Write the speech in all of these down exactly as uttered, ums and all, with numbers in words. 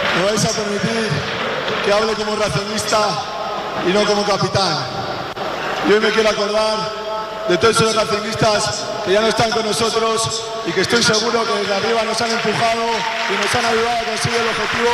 me vais a permitir que hable como racionista y no como capitán. Y hoy me quiero acordar de todos esos racionistas que ya no están con nosotros y que estoy seguro que desde arriba nos han empujado y nos han ayudado a conseguir el objetivo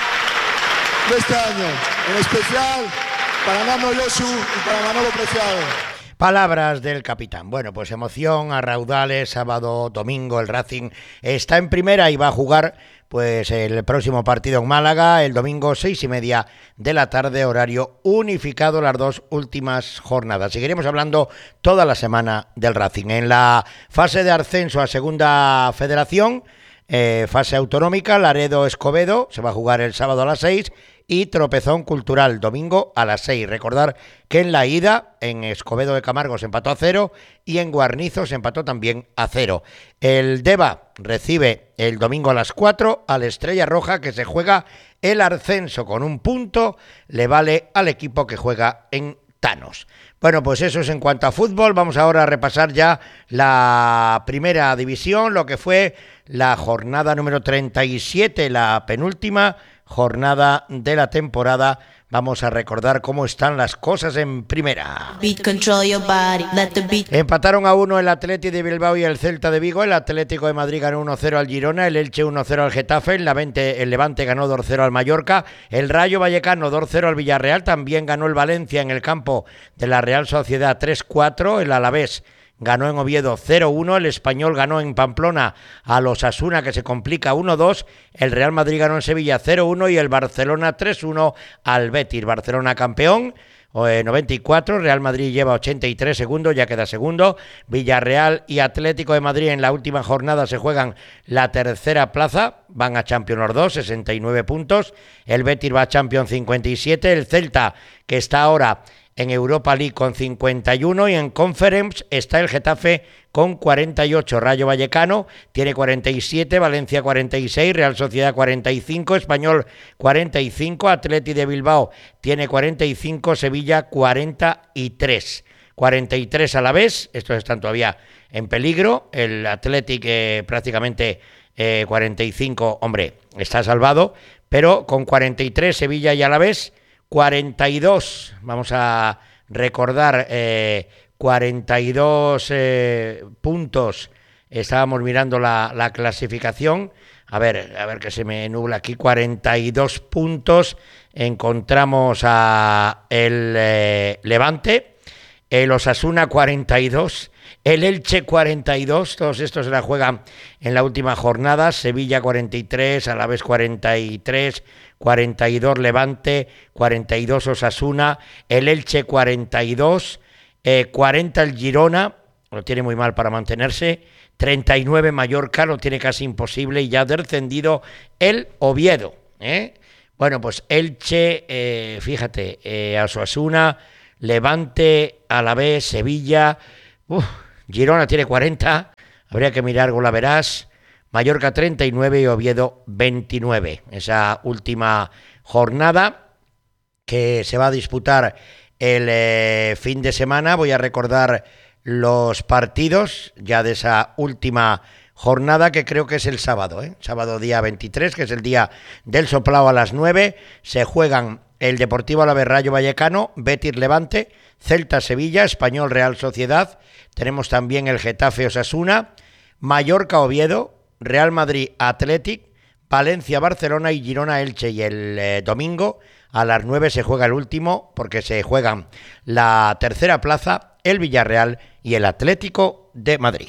de este año, en especial para Nando Josu y para Manolo Preciado. Palabras del capitán. Bueno, pues emoción a raudales, sábado, domingo, el Racing está en primera y va a jugar pues el próximo partido en Málaga, el domingo seis y media de la tarde, horario unificado, las dos últimas jornadas. Seguiremos hablando toda la semana del Racing. En la fase de ascenso a Segunda Federación, eh, fase autonómica, Laredo-Escobedo, se va a jugar el sábado a las seis, y Tropezón Cultural, domingo a las seis. Recordar que en la ida, en Escobedo de Camargo se empató a cero y en Guarnizo se empató también a cero. El Deva recibe el domingo a las cuatro al Estrella Roja, que se juega el ascenso con un punto, le vale al equipo que juega en Thanos. Bueno, pues eso es en cuanto a fútbol. Vamos ahora a repasar ya la primera división, lo que fue la jornada número treinta y siete, la penúltima jornada de la temporada. Vamos a recordar cómo están las cosas en primera. Beat, control your body, let the beat. Empataron a uno el Athletic de Bilbao y el Celta de Vigo. El Atlético de Madrid ganó uno cero al Girona, el Elche uno cero al Getafe, el Levante, el Levante ganó dos cero al Mallorca, el Rayo Vallecano dos cero al Villarreal, también ganó el Valencia en el campo de la Real Sociedad tres cuatro, el Alavés ganó en Oviedo cero uno, el Español ganó en Pamplona a los Osasuna, que se complica uno dos, el Real Madrid ganó en Sevilla cero uno y el Barcelona tres uno al Betis. Barcelona campeón, noventa y cuatro, Real Madrid lleva ochenta y tres segundos, ya queda segundo. Villarreal y Atlético de Madrid en la última jornada se juegan la tercera plaza, van a Champions los dos, sesenta y nueve puntos, el Betis va a Champions cincuenta y siete, el Celta, que está ahora en Europa League con cincuenta y uno, y en Conference está el Getafe con cuarenta y ocho, Rayo Vallecano tiene cuarenta y siete, Valencia cuarenta y seis, Real Sociedad cuarenta y cinco, Español cuarenta y cinco, Athletic de Bilbao tiene cuarenta y cinco, Sevilla cuarenta y tres, cuarenta y tres a la vez, estos están todavía en peligro, el Athletic eh, prácticamente eh, cuarenta y cinco, hombre, está salvado, pero con cuarenta y tres Sevilla y Alavés, cuarenta y dos, vamos a recordar, eh, cuarenta y dos eh, puntos, estábamos mirando la, la clasificación, a ver, a ver que se me nubla aquí, cuarenta y dos puntos, encontramos a el eh, Levante, el Osasuna cuarenta y dos, el Elche cuarenta y dos, todos estos se la juegan en la última jornada, Sevilla cuarenta y tres, Alavés cuarenta y tres, cuarenta y dos Levante, cuarenta y dos Osasuna, el Elche cuarenta y dos, eh, cuarenta el Girona, lo tiene muy mal para mantenerse, treinta y nueve Mallorca, lo tiene casi imposible, y ya ha descendido el Oviedo, ¿eh? Bueno, pues Elche, eh, fíjate, eh, Osasuna, Levante, Alavés, Sevilla, uf, Girona tiene cuarenta, habría que mirar Golaverás, Mallorca treinta y nueve y Oviedo veintinueve. Esa última jornada que se va a disputar el eh, fin de semana. Voy a recordar los partidos ya de esa última jornada, que creo que es el sábado, ¿eh? Sábado día veintitrés, que es el día del soplao a las nueve. Se juegan el Deportivo Alavés Rayo Vallecano, Betis Levante, Celta Sevilla, Español Real Sociedad. Tenemos también el Getafe Osasuna, Mallorca Oviedo, Real Madrid Athletic, Valencia Barcelona y Girona Elche. Y el eh, domingo a las nueve se juega el último, porque se juegan la tercera plaza, el Villarreal y el Atlético de Madrid.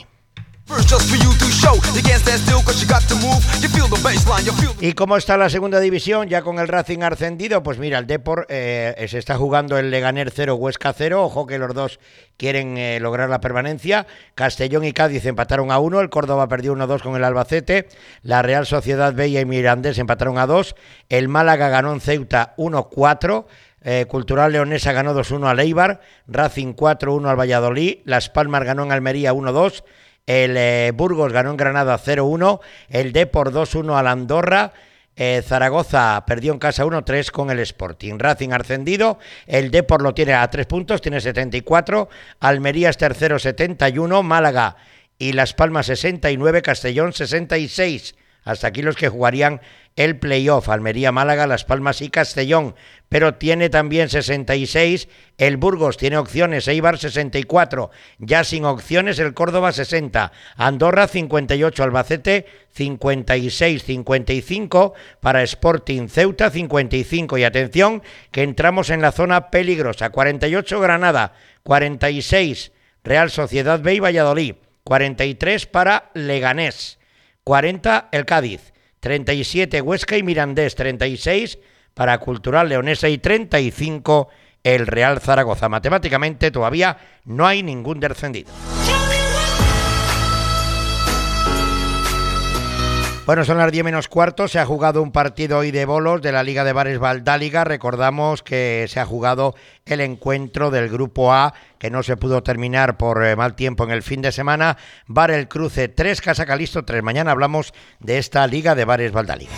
¿Y cómo está la segunda división ya con el Racing ascendido? Pues mira, el Depor eh, se está jugando el Leganés cero, Huesca cero. Ojo que los dos quieren eh, lograr la permanencia. Castellón y Cádiz empataron a uno. El Córdoba perdió uno dos con el Albacete. La Real Sociedad Bella y Mirandés empataron a dos. El Málaga ganó en Ceuta uno cuatro. Eh, Cultural Leonesa ganó dos uno al Eibar. Racing cuatro uno al Valladolid. Las Palmas ganó en Almería uno dos. El eh, Burgos ganó en Granada cero uno, el Depor dos uno al Andorra, eh, Zaragoza perdió en casa uno tres con el Sporting. Racing ascendido, el Depor lo tiene a tres puntos, tiene setenta y cuatro, Almería es tercero setenta y uno, Málaga y Las Palmas sesenta y nueve, Castellón sesenta y seis. Hasta aquí los que jugarían el playoff, Almería, Málaga, Las Palmas y Castellón, pero tiene también sesenta y seis, el Burgos tiene opciones, Eibar sesenta y cuatro, ya sin opciones el Córdoba sesenta, Andorra cincuenta y ocho, Albacete cincuenta y seis, cincuenta y cinco, para Sporting Ceuta cincuenta y cinco, y atención que entramos en la zona peligrosa, cuarenta y ocho Granada, cuarenta y seis Real Sociedad B y Valladolid, cuarenta y tres para Leganés, cuarenta el Cádiz, treinta y siete Huesca y Mirandés, treinta y seis para Cultural Leonesa y treinta y cinco el Real Zaragoza. Matemáticamente todavía no hay ningún descendido. Bueno, son las diez menos cuarto, se ha jugado un partido hoy de bolos de la Liga de Bares Valdáliga. Recordamos que se ha jugado el encuentro del Grupo A, que no se pudo terminar por eh, mal tiempo en el fin de semana. Bar El Cruce tres, Casa Calisto tres. Mañana hablamos de esta Liga de Bares Valdáliga.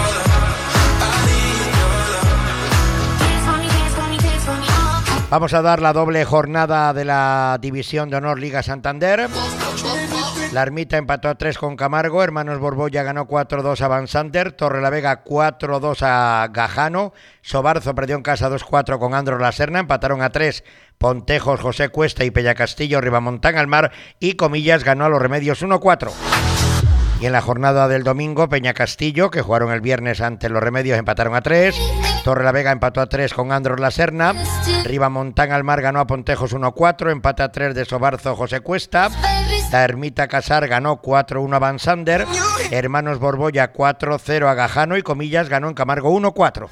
Vamos a dar la doble jornada de la División de Honor Liga Santander. La Ermita empató a tres con Camargo, Hermanos Borbolla ganó cuatro dos a Vansander, Torrelavega cuatro dos a Gajano, Sobarzo perdió en casa dos cuatro con Andros La Serna, empataron a tres Pontejos, José Cuesta y Pellacastillo, Ribamontán al Mar, y Comillas ganó a Los Remedios uno cuatro. Y en la jornada del domingo, Peñacastillo, que jugaron el viernes ante Los Remedios, empataron a tres, Torrelavega empató a tres con Andros La Serna, Ribamontán al Mar ganó a Pontejos uno cuatro, empate a tres de Sobarzo, José Cuesta, la Ermita Casar ganó cuatro uno a Vansander, Hermanos Borbolla cuatro cero a Gajano y Comillas ganó en Camargo uno cuatro.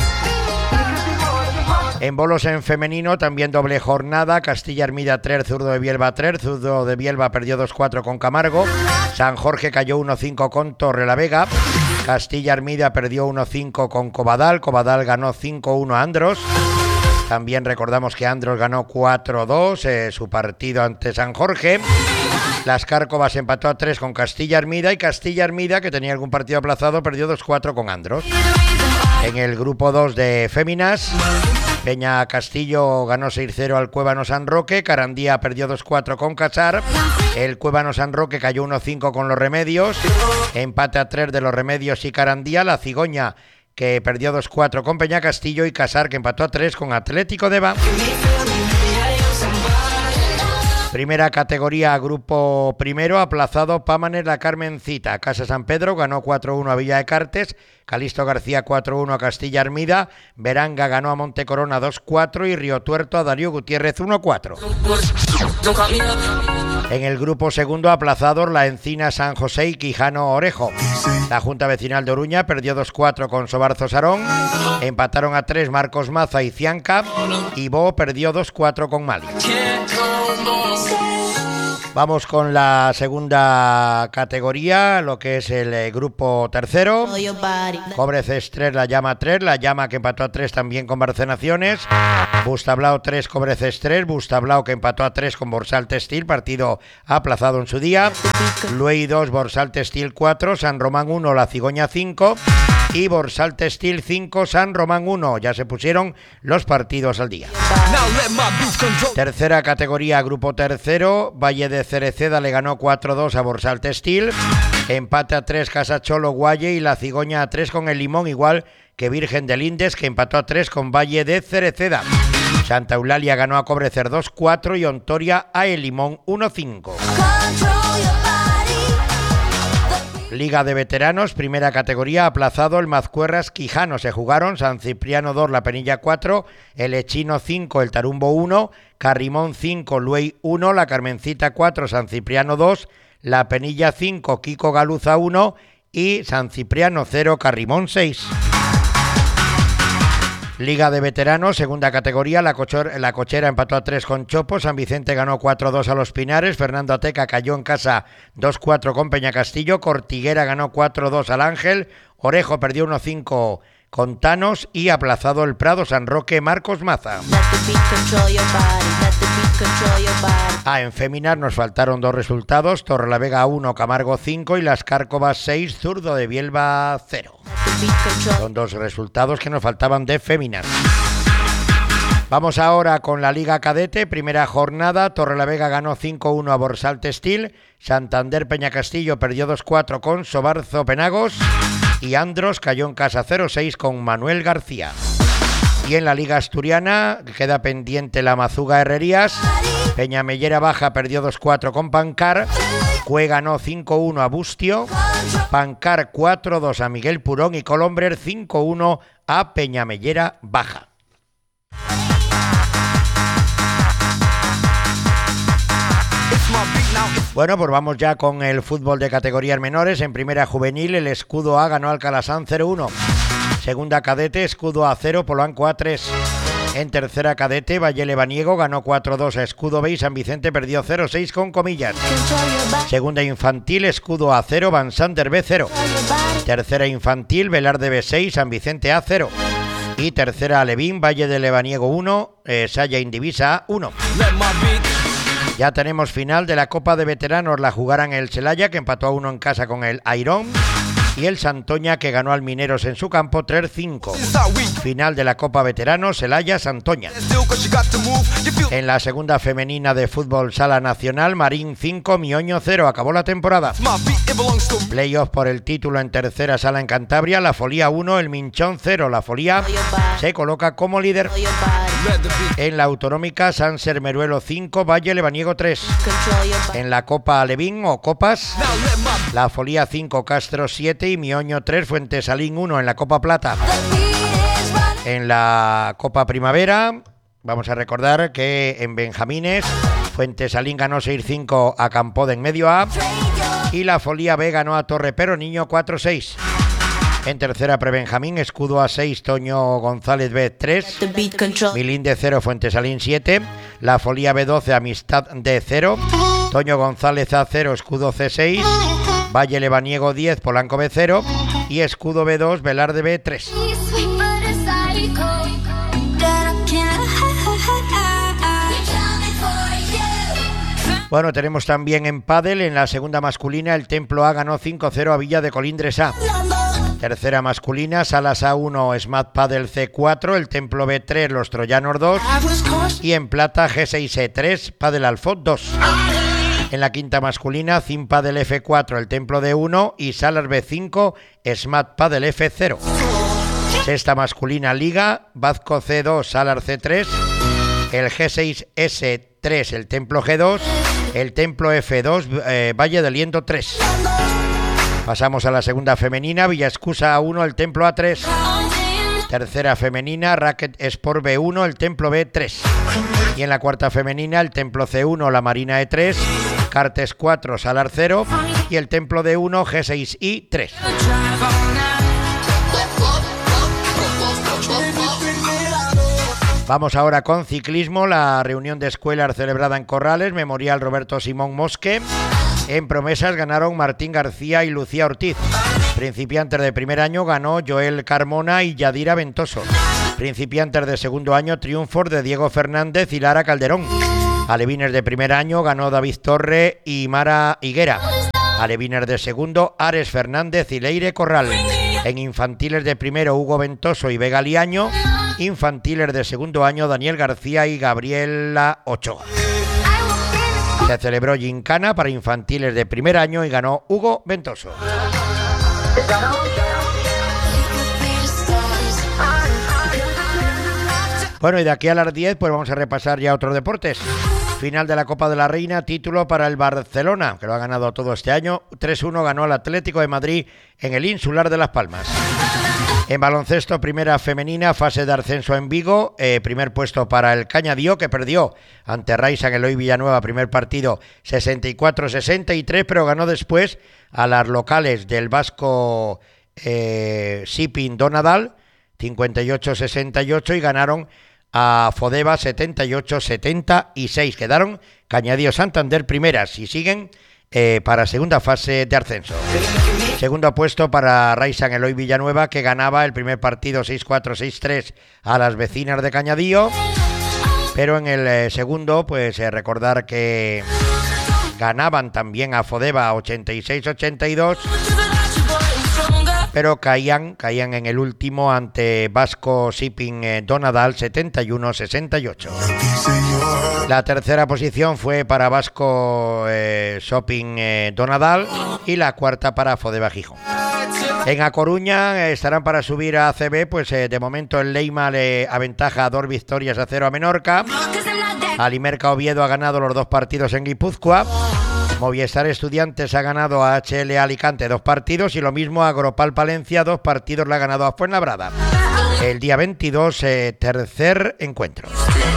En bolos en femenino también doble jornada, Castilla Hermida tres, Zurdo de Bielba tres, Zurdo de Bielba perdió dos cuatro con Camargo, San Jorge cayó uno cinco con Torrelavega, Castilla Hermida perdió uno cinco con Cobadal, Cobadal ganó cinco uno a Andros. También recordamos que Andros ganó cuatro dos eh, su partido ante San Jorge. Las Cárcovas empató a tres con Castilla Hermida y Castilla Hermida, que tenía algún partido aplazado, perdió dos cuatro con Andros. En el grupo dos de féminas, Peña Castillo ganó seis cero al Cuébano San Roque, Carandía perdió dos cuatro con Casar, el Cuébano San Roque cayó uno cinco con Los Remedios, empate a tres de Los Remedios y Carandía, la Cigoña que perdió dos cuatro con Peña Castillo y Casar que empató a tres con Atlético Deva. Primera categoría, grupo primero, aplazado Pámanes La Carmencita. Casa San Pedro ganó cuatro uno a Villa de Cartes, Calixto García cuatro uno a Castilla Hermida, Veranga ganó a Montecorona dos cuatro y Río Tuerto a Darío Gutiérrez uno cuatro. En el grupo segundo, aplazados La Encina San José y Quijano Orejo. La Junta Vecinal de Oruña perdió dos cuatro con Sobarzo Sarón, empataron a tres Marcos Maza y Cianca, y Bo perdió dos cuatro con Mali. Vamos con la segunda categoría, lo que es el eh, grupo tercero. Cobreces tres, La Llama tres, La Llama que empató a tres también con Barcenaciones. Bustablao tres, Cobreces tres, Bustablao que empató a tres con Borsal Textil, partido aplazado en su día. Luey dos, Borsal Textil cuatro, San Román uno, La Cigoña cinco y Borsal Textil cinco, San Román uno. Ya se pusieron los partidos al día. Tercera categoría, grupo tercero, Valle de Cereceda le ganó cuatro dos a Borsal Textil, empate a tres Casacholo Guaye y La Cigoña a tres con el Limón, igual que Virgen del Indes que empató a tres con Valle de Cereceda. Santa Eulalia ganó a Cobrecer dos cuatro y Ontoria a El Limón uno cinco. Liga de Veteranos, primera categoría, aplazado el Mazcuerras Quijano. Se jugaron San Cipriano dos, La Penilla cuatro, el Echino cinco, el Tarumbo uno, Carrimón cinco, Luey uno, La Carmencita cuatro, San Cipriano dos, La Penilla cinco, Kiko Galuza uno y San Cipriano cero, Carrimón seis. Liga de Veteranos, segunda categoría, la, Cochor, la Cochera empató a tres con Chopo, San Vicente ganó cuatro dos a Los Pinares, Fernando Ateca cayó en casa dos cuatro con Peñacastillo, Cortiguera ganó cuatro dos al Ángel, Orejo perdió uno cinco con Tanos y aplazado el Prado San Roque Marcos Maza. Ah, en féminas nos faltaron dos resultados, Torrelavega uno, Camargo cinco y Las Cárcovas seis, Zurdo de Bielba cero. Son dos resultados que nos faltaban de féminas. Vamos ahora con la Liga Cadete, primera jornada. Torrelavega ganó cinco uno a Borsal Textil, Santander Peñacastillo perdió dos cuatro con Sobarzo Penagos y Andros cayó en casa cero seis con Manuel García. Y en la Liga Asturiana queda pendiente la Mazuga Herrerías, Peñamellera Baja perdió dos cuatro con Pancar, Cue ganó cinco uno a Bustio, Pancar cuatro dos a Miguel Purón y Colombrer cinco uno a Peñamellera Baja. Bueno, pues vamos ya con el fútbol de categorías menores. En primera juvenil, el Escudo A ganó al Calasán cero uno. Segunda cadete, Escudo A cero, Polanco A tres. En tercera cadete, Valle Lebaniego ganó cuatro dos a Escudo B y San Vicente perdió cero seis con Comillas. Segunda infantil, Escudo A cero, Van Sander B cero. Tercera infantil, Velarde B seis, San Vicente A cero. Y tercera Alevín, Valle de Lebaniego uno, eh, Saya Indivisa A uno. Ya tenemos final de la Copa de Veteranos, la jugarán el Celaya, que empató a uno en casa con el Airón, y el Santoña, que ganó al Mineros en su campo tres cinco. Final de la Copa Veteranos, Celaya-Santoña. En la segunda femenina de fútbol sala nacional, Marín cinco, Mioño cero, acabó la temporada. Playoff por el título en tercera sala en Cantabria, La Folía uno, el Minchón cero, La Folía se coloca como líder. En la autonómica, San Sermeruelo cinco, Valle Lebaniego tres. En la Copa Alevín o Copas, La Folía cinco, Castro siete y Mioño tres, Fuentesalín uno en la Copa Plata. En la Copa Primavera, vamos a recordar que en Benjamines, Fuentesalín ganó seis cinco a Campodén Medio A y La Folía B ganó a Torre Peroniño cuatro seis. En tercera prebenjamín, Escudo A seis, Toño González B tres, Milinde cero, Fuentesalín siete, La Folía B doce, Amistad D cero, Toño González A cero, Escudo C seis, Valle Lebaniego diez, Polanco B cero y Escudo B dos, Velarde B tres. Bueno, tenemos también en pádel, en la segunda masculina, el Templo A ganó cinco cero a Villa de Colindres A. Tercera masculina, Salas A uno, Smat Padel C cuatro, el Templo B tres, Los Troyanos dos y en plata G seis E tres, Padel Alfot dos. En la quinta masculina, Cim Padel F cuatro, el Templo D uno y Salas B cinco, Smat Padel F cero. Sexta masculina, Liga, Vazco C dos, Salar C tres, el G seis S tres, el Templo G dos, el Templo F dos, eh, Valle del Liendo tres. Pasamos a la segunda femenina, Villaescusa A uno, el Templo A tres. Tercera femenina, Racket Sport B uno, el Templo B tres. Y en la cuarta femenina, el Templo C uno, la Marina E tres, Cartes cuatro, Salar cero y el Templo D uno, G seis I tres. Vamos ahora con ciclismo, la reunión de escuelas celebrada en Corrales, Memorial Roberto Simón Mosque. En promesas ganaron Martín García y Lucía Ortiz. Principiantes de primer año ganó Joel Carmona y Yadira Ventoso. Principiantes de segundo año, triunfos de Diego Fernández y Lara Calderón. Alevines de primer año ganó David Torre y Mara Higuera. Alevines de segundo, Ares Fernández y Leire Corral. En infantiles de primero, Hugo Ventoso y Vega Liaño. Infantiles de segundo año, Daniel García y Gabriela Ochoa. Se celebró gincana para infantiles de primer año y ganó Hugo Ventoso. Bueno, y de aquí a las diez pues vamos a repasar ya otros deportes. Final de la Copa de la Reina, título para el Barcelona, que lo ha ganado todo este año. tres uno ganó al Atlético de Madrid en el Insular de Las Palmas. En baloncesto, primera femenina, fase de ascenso en Vigo, eh, primer puesto para el Cañadío, que perdió ante Raisan Eloy Villanueva, primer partido sesenta y cuatro sesenta y tres, pero ganó después a las locales del vasco eh, Sipin Donadal, cincuenta y ocho sesenta y ocho, y ganaron a Fodeva setenta y ocho setenta y seis. Quedaron Cañadío Santander primeras y siguen eh, para segunda fase de ascenso. Segundo puesto para Raisan Eloy Villanueva, que ganaba el primer partido seis cuatro seis tres a las vecinas de Cañadío, pero en el eh, segundo, pues eh, recordar que ganaban también a Fodeva ochenta y seis ochenta y dos, pero caían, caían en el último ante Vasco Shipping eh, Donadal setenta y uno sesenta y ocho. La tercera posición fue para Vasco eh, Shopping eh, Donadal y la cuarta para Fodeba Gijón. En A Coruña eh, estarán para subir a A C B, pues eh, de momento el Leima le aventaja dos victorias a cero a Menorca. Alimerca Oviedo ha ganado los dos partidos en Guipúzcoa. Movistar Estudiantes ha ganado a H L Alicante dos partidos y lo mismo Agropal Palencia, dos partidos le ha ganado a Fuenlabrada. El día veintidós, eh, tercer encuentro.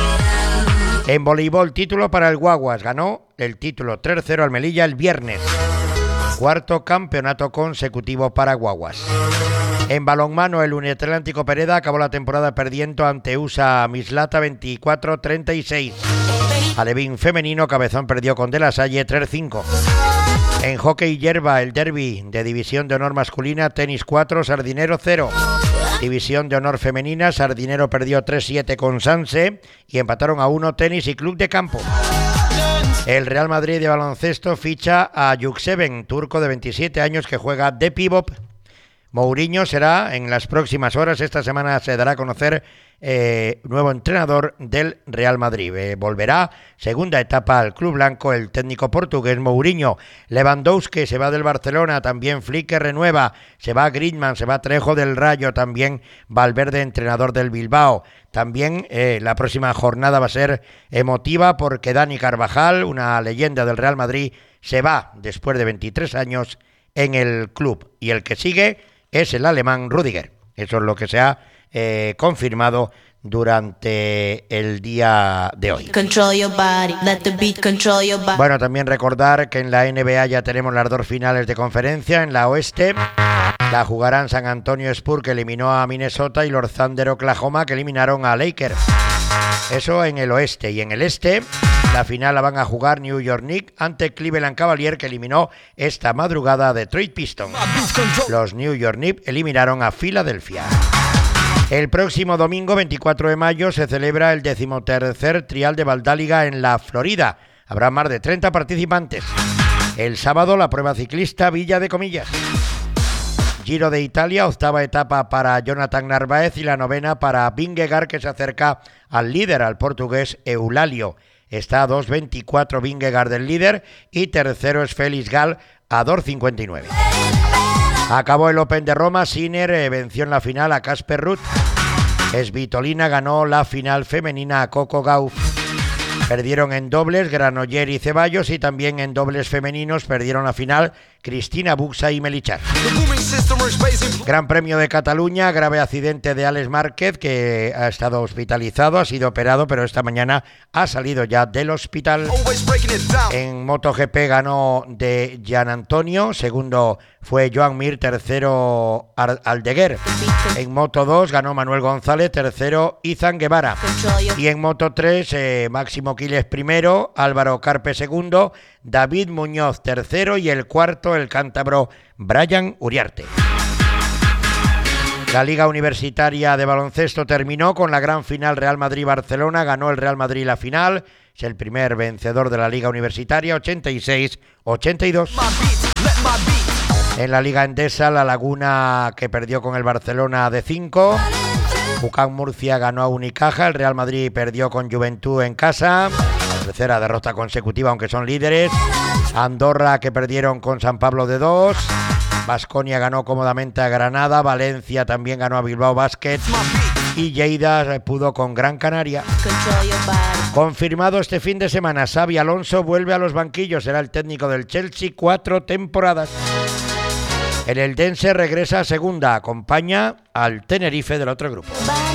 En voleibol, título para el Guaguas, ganó el título tres cero al Melilla el viernes. Cuarto campeonato consecutivo para Guaguas. En balonmano, el Uniatlántico Pereda acabó la temporada perdiendo ante U S A Mislata veinticuatro treinta y seis. Alevín femenino, Cabezón perdió con De La Salle tres cinco. En hockey hierba, el derbi de División de Honor masculina, Tenis cuatro, Sardinero cero. División de Honor femenina, Sardinero perdió tres siete con Sanse y empataron a uno Tenis y Club de Campo. El Real Madrid de baloncesto ficha a Yukseven, turco de veintisiete años que juega de pívot. Mourinho será en las próximas horas, esta semana se dará a conocer eh, nuevo entrenador del Real Madrid. Eh, volverá segunda etapa al club blanco el técnico portugués Mourinho. Lewandowski se va del Barcelona, también Flick renueva, se va Griezmann, se va Trejo del Rayo, también Valverde entrenador del Bilbao. También eh, la próxima jornada va a ser emotiva porque Dani Carvajal, una leyenda del Real Madrid, se va después de veintitrés años en el club. Y el que sigue es el alemán Rüdiger. Eso es lo que se ha eh, confirmado durante el día de hoy. Control your body, let the beat control your body. Bueno, también recordar que en la N B A ya tenemos las dos finales de conferencia. En la oeste la jugarán San Antonio Spurs, que eliminó a Minnesota, y los Thunder Oklahoma, que eliminaron a Lakers. Eso en el oeste. Y en el este, la final la van a jugar New York Knicks ante Cleveland Cavaliers, que eliminó esta madrugada a Detroit Pistons. Los New York Knicks eliminaron a Filadelfia. El próximo domingo, veinticuatro de mayo, se celebra el decimotercer Trial de Valdáliga en la Florida. Habrá más de treinta participantes. El sábado, la prueba ciclista Villa de Comillas. Giro de Italia, octava etapa para Jonathan Narváez y la novena para Vingegaard, que se acerca al líder, al portugués Eulalio. Está a dos veinticuatro Vingegaard del líder y tercero es Félix Gall a dos cincuenta y nueve. Acabó el Open de Roma, Sinner eh, venció en la final a Casper Ruud. Svitolina ganó la final femenina a Coco Gauff. Perdieron en dobles Granoller y Ceballos, y también en dobles femeninos perdieron la final Cristina Buxa y Melichar. Gran Premio de Cataluña, grave accidente de Alex Márquez, que ha estado hospitalizado, ha sido operado, pero esta mañana ha salido ya del hospital. En MotoGP ganó de Gian Antonio, segundo fue Joan Mir, tercero Aldeguer. En Moto dos ganó Manuel González, tercero Izan Guevara. Y en Moto tres, eh, Máximo Quiles primero, Álvaro Carpe segundo, David Muñoz tercero y el cuarto el cántabro Brian Uriarte. La Liga Universitaria de Baloncesto terminó con la gran final Real Madrid-Barcelona. Ganó el Real Madrid la final, es el primer vencedor de la Liga Universitaria, ochenta y seis ochenta y dos. En la Liga Endesa, La Laguna, que perdió con el Barcelona de cinco. Jucán Murcia ganó a Unicaja, el Real Madrid perdió con Juventud en casa. Tercera derrota consecutiva, aunque son líderes. Andorra, que perdieron con San Pablo de dos. Baskonia ganó cómodamente a Granada. Valencia también ganó a Bilbao Basket. Y Lleida pudo con Gran Canaria. Confirmado este fin de semana, Xabi Alonso vuelve a los banquillos. Será el técnico del Chelsea cuatro temporadas. El Eldense regresa a segunda. Acompaña al Tenerife del otro grupo.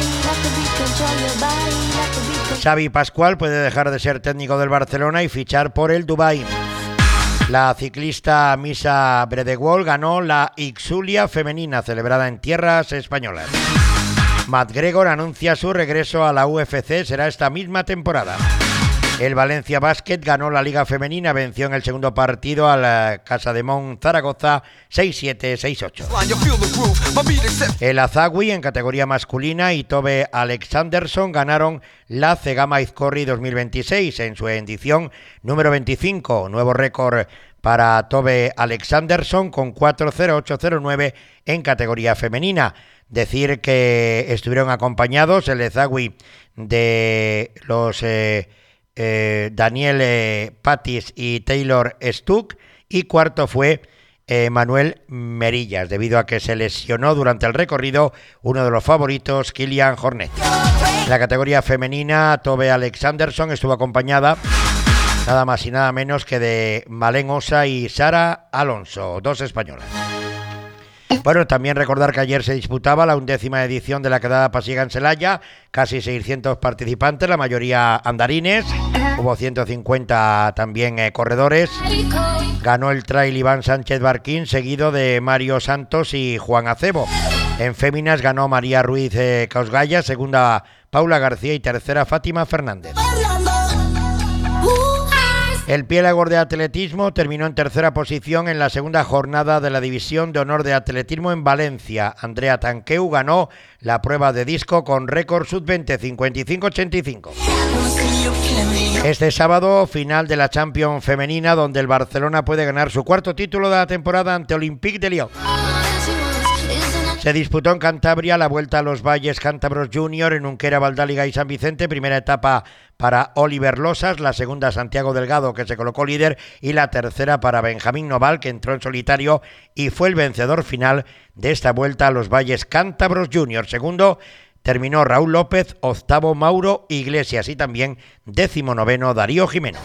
Xavi Pascual puede dejar de ser técnico del Barcelona y fichar por el Dubái. La ciclista Misa Bredewol ganó la Ixulia femenina celebrada en tierras españolas. McGregor anuncia su regreso a la U F C, será esta misma temporada. El Valencia Basket ganó la Liga Femenina, venció en el segundo partido a la Casademont Zaragoza seis siete seis ocho. El Azagui en categoría masculina y Tobe Alexanderson ganaron la Cegama Izcorri dos mil veintiséis en su edición número veinticinco, nuevo récord para Tove Alexanderson con cuatro cero ocho cero nueve en categoría femenina. Decir que estuvieron acompañados el Ezawi de los eh, eh, Daniel eh, Patis y Taylor Stuck, y cuarto fue eh, Manuel Merillas, debido a que se lesionó durante el recorrido uno de los favoritos, Kilian Jornet. En la categoría femenina, Tove Alexanderson estuvo acompañada nada más y nada menos que de Malén Osa y Sara Alonso, dos españolas. Bueno, también recordar que ayer se disputaba la undécima edición de la quedada pasiega en Celaya, casi seiscientos participantes, la mayoría andarines, hubo ciento cincuenta también eh, corredores. Ganó el trail Iván Sánchez Barquín, seguido de Mario Santos y Juan Acebo. En féminas ganó María Ruiz eh, Causgaya, segunda Paula García y tercera Fátima Fernández. El Piélagor de Atletismo terminó en tercera posición en la segunda jornada de la División de Honor de Atletismo en Valencia. Andrea Tanqueu ganó la prueba de disco con récord sub veinte cincuenta y cinco ochenta y cinco. Este sábado, final de la Champions femenina, donde el Barcelona puede ganar su cuarto título de la temporada ante Olympique de Lyon. Se disputó en Cantabria la Vuelta a los Valles Cántabros Junior en Unquera, Valdáliga y San Vicente. Primera etapa para Oliver Losas, la segunda Santiago Delgado, que se colocó líder, y la tercera para Benjamín Noval, que entró en solitario y fue el vencedor final de esta Vuelta a los Valles Cántabros Junior. Segundo terminó Raúl López, octavo Mauro Iglesias y también décimo noveno Darío Jimeno.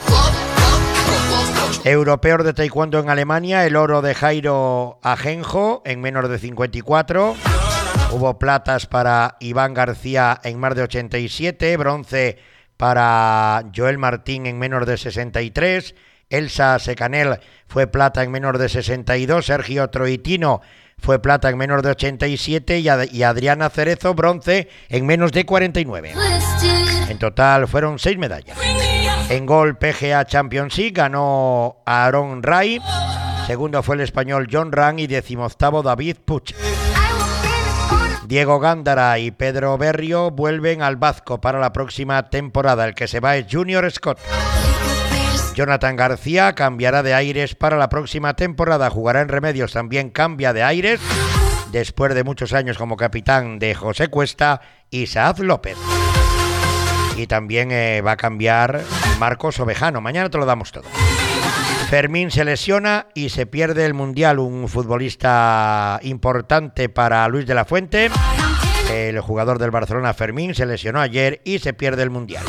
Europeos de taekwondo en Alemania, el oro de Jairo Ajenjo en menos de cincuenta y cuatro. Hubo platas para Iván García en más de ochenta y siete, bronce para Joel Martín en menos de sesenta y tres, Elsa Secanel fue plata en menos de sesenta y dos, Sergio Troitino fue plata en menos de ochenta y siete y, Ad- y Adriana Cerezo bronce en menos de cuarenta y nueve. En total fueron seis medallas. En gol P G A Championship ganó Aaron Ray, segundo fue el español John Ran y decimoctavo David Puch. Diego Gándara y Pedro Berrio vuelven al Bazco para la próxima temporada. El que se va es Junior Scott. Jonathan García cambiará de aires para la próxima temporada. Jugará en Remedios, también cambia de aires después de muchos años como capitán de José Cuesta y Saad López. Y también eh, va a cambiar Marcos Ovejano. Mañana te lo damos todo. Fermín se lesiona y se pierde el Mundial. Un futbolista importante para Luis de la Fuente. El jugador del Barcelona, Fermín, se lesionó ayer y se pierde el Mundial.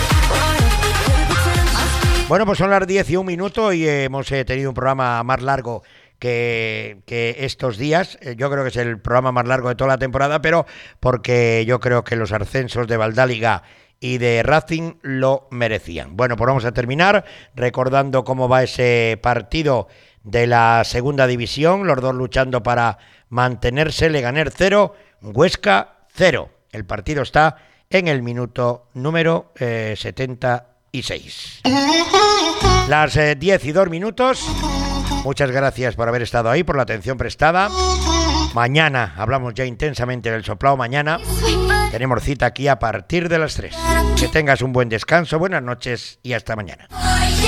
Bueno, pues son las diez y un minuto y hemos eh, tenido un programa más largo que, que estos días. Yo creo que es el programa más largo de toda la temporada, pero porque yo creo que los ascensos de Valdáliga y de Racing lo merecían. Bueno, pues vamos a terminar recordando cómo va ese partido de la segunda división, los dos luchando para mantenerse. Leganés cero, Huesca cero. El partido está en el minuto número eh, setenta y seis. Las eh, diez y dos minutos. Muchas gracias por haber estado ahí, por la atención prestada. Mañana hablamos ya intensamente del soplao. Mañana tenemos cita aquí a partir de las tres. Que tengas un buen descanso, buenas noches y hasta mañana.